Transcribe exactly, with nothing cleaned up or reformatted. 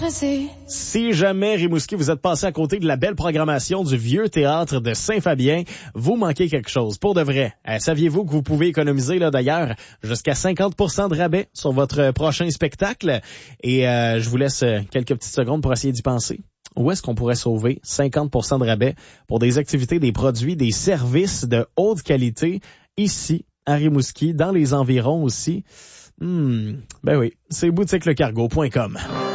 pressé. Si jamais, Rimouski, vous êtes passé à côté de la belle programmation du Vieux Théâtre de Saint-Fabien, vous manquez quelque chose. Pour de vrai, euh, saviez-vous que vous pouvez économiser, là d'ailleurs, jusqu'à cinquante pour cent de rabais sur votre prochain spectacle? Et euh, je vous laisse euh, quelques petites secondes pour essayer d'y penser. Où est-ce qu'on pourrait sauver cinquante pour cent de rabais pour des activités, des produits, des services de haute qualité ici, à Rimouski, dans les environs aussi? Hmm, ben oui, c'est boutique le cargo point com.